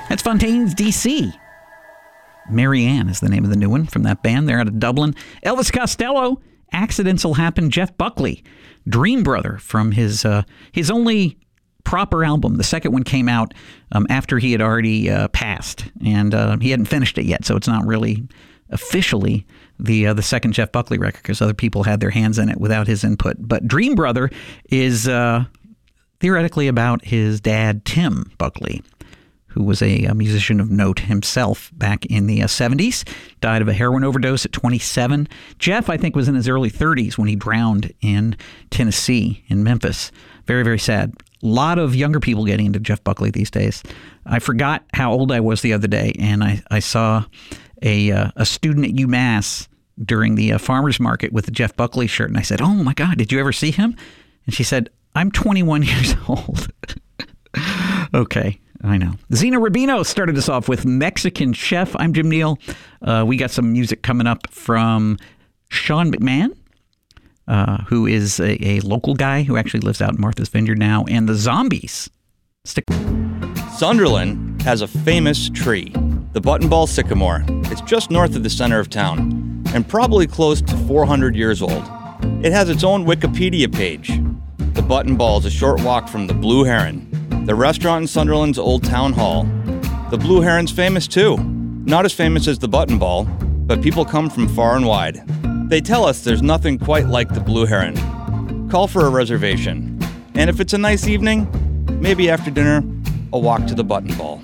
That's Fontaines DC. Marianne is the name of the new one from that band. They're out of Dublin. Elvis Costello, Accidents Will Happen. Jeff Buckley, Dream Brother from his only proper album. The second one came out after he had already passed, and he hadn't finished it yet, so it's not really officially the second Jeff Buckley record because other people had their hands in it without his input. But Dream Brother is theoretically about his dad, Tim Buckley, who was a musician of note himself back in the 70s, died of a heroin overdose at 27. Jeff, I think, was in his early 30s when he drowned in Tennessee, in Memphis. Very, very sad. A lot of younger people getting into Jeff Buckley these days. I forgot how old I was the other day, and I saw a student at UMass during the farmer's market with the Jeff Buckley shirt, and I said, "Oh my God, did you ever see him?" And she said, "I'm 21 years old." Okay, I know. Zena Rubino started us off with Mexican Chef. I'm Jim Neal. We got some music coming up from Sean McMahon, who is a local guy who actually lives out in Martha's Vineyard now, and the Zombies. Sunderland has a famous tree, the Buttonball Sycamore. It's just north of the center of town, and probably close to 400 years old. It has its own Wikipedia page. The Buttonball is a short walk from the Blue Heron, the restaurant in Sunderland's Old Town Hall. The Blue Heron's famous too. Not as famous as the Buttonball, but people come from far and wide. They tell us there's nothing quite like the Blue Heron. Call for a reservation. And if it's a nice evening, maybe after dinner, a walk to the Buttonball.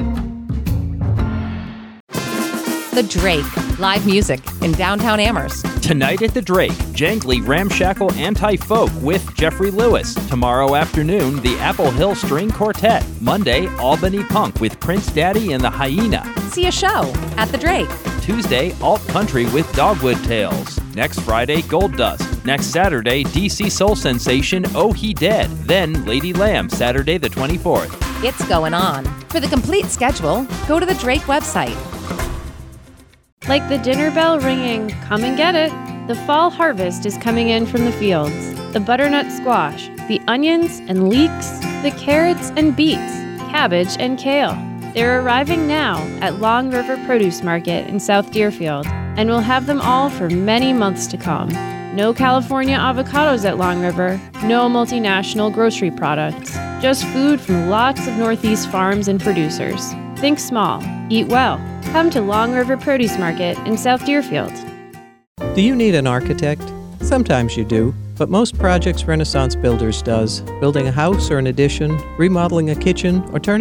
The Drake, live music in downtown Amherst. Tonight at the Drake, jangly ramshackle anti-folk with Jeffrey Lewis. Tomorrow afternoon, the Apple Hill String Quartet. Monday, Albany Punk with Prince Daddy and the Hyena. See a show at the Drake. Tuesday, Alt Country with Dogwood Tales. Next Friday, Gold Dust. Next Saturday, DC Soul Sensation Oh He Dead. Then Lady Lamb, Saturday the 24th. It's going on. For the complete schedule, go to the Drake website. Like the dinner bell ringing, come and get it. The fall harvest is coming in from the fields. The butternut squash, the onions and leeks, the carrots and beets, cabbage and kale. They're arriving now at Long River Produce Market in South Deerfield, and we'll have them all for many months to come. No California avocados at Long River, no multinational grocery products, just food from lots of Northeast farms and producers. Think small, eat well. Come to Long River Produce Market in South Deerfield. Do you need an architect? Sometimes you do, but most projects Renaissance Builders does. Building a house or an addition, remodeling a kitchen, or turning